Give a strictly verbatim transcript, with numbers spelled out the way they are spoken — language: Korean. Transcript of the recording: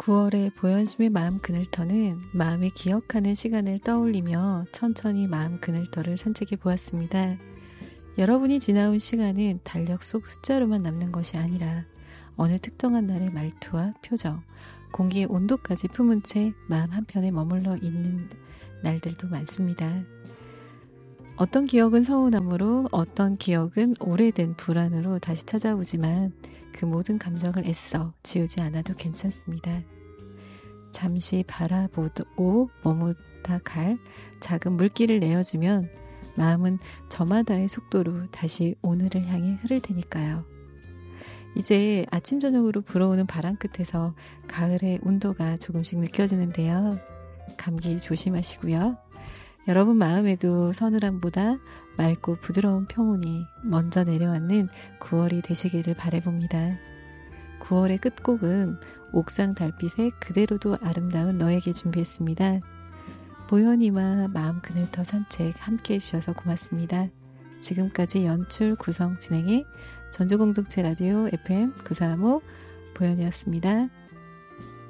구월의 보현심의 마음 그늘터는 마음이 기억하는 시간을 떠올리며 천천히 마음 그늘터를 산책해 보았습니다. 여러분이 지나온 시간은 달력 속 숫자로만 남는 것이 아니라 어느 특정한 날의 말투와 표정, 공기의 온도까지 품은 채 마음 한편에 머물러 있는 날들도 많습니다. 어떤 기억은 서운함으로, 어떤 기억은 오래된 불안으로 다시 찾아오지만 그 모든 감정을 애써 지우지 않아도 괜찮습니다. 잠시 바라보고 머무다 갈 작은 물길을 내어주면 마음은 저마다의 속도로 다시 오늘을 향해 흐를 테니까요. 이제 아침 저녁으로 불어오는 바람 끝에서 가을의 온도가 조금씩 느껴지는데요. 감기 조심하시고요. 여러분 마음에도 서늘함보다 맑고 부드러운 평온이 먼저 내려앉는 구월이 되시기를 바라봅니다. 구월의 끝곡은 옥상 달빛에 그대로도 아름다운 너에게 준비했습니다. 보현이와 마음 그늘터 산책 함께 해주셔서 고맙습니다. 지금까지 연출 구성 진행의 전주공동체 라디오 에프엠 구사삼오 보현이었습니다.